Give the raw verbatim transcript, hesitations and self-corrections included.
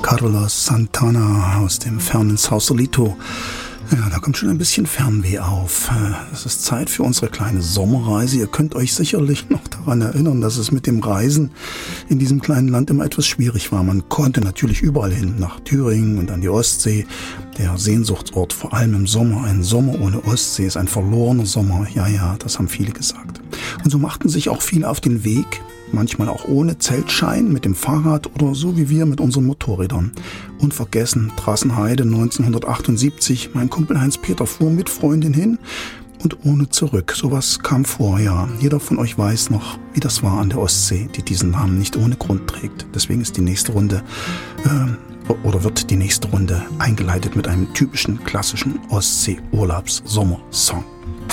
Carlos Santana aus dem fernen Sausalito. Ja, da kommt schon ein bisschen Fernweh auf. Es ist Zeit für unsere kleine Sommerreise. Ihr könnt euch sicherlich noch daran erinnern, dass es mit dem Reisen in diesem kleinen Land immer etwas schwierig war. Man konnte natürlich überall hin, nach Thüringen und an die Ostsee. Der Sehnsuchtsort, vor allem im Sommer. Ein Sommer ohne Ostsee ist ein verlorener Sommer. Ja, ja, das haben viele gesagt. Und so machten sich auch viele auf den Weg, manchmal auch ohne Zeltschein, mit dem Fahrrad oder so wie wir mit unseren Motorrädern. Unvergessen, Trassenheide neunzehnhundertachtundsiebzig, mein Kumpel Heinz-Peter fuhr mit Freundin hin und ohne zurück. Sowas kam vor, ja. Jeder von euch weiß noch, wie das war an der Ostsee, die diesen Namen nicht ohne Grund trägt. Deswegen ist die nächste Runde, äh, oder wird die nächste Runde eingeleitet mit einem typischen, klassischen Ostsee-Urlaubs-Sommer-Song.